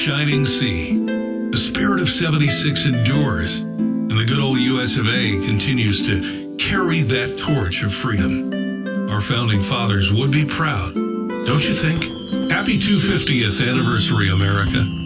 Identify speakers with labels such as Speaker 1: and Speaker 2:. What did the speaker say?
Speaker 1: shining sea. The spirit of 76 endures, and the good old US of A continues to carry that torch of freedom. Our founding fathers would be proud, don't you think? Happy 250th anniversary, America.